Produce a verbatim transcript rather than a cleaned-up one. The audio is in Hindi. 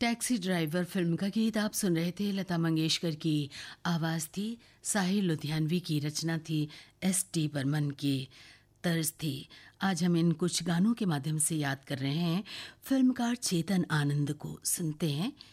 टैक्सी ड्राइवर फिल्म का गीत आप सुन रहे थे। लता मंगेशकर की आवाज़ थी, साहिर लुधियानवी की रचना थी, एस टी बर्मन की तर्ज थी। आज हम इन कुछ गानों के माध्यम से याद कर रहे हैं फिल्मकार चेतन आनंद को। सुनते हैं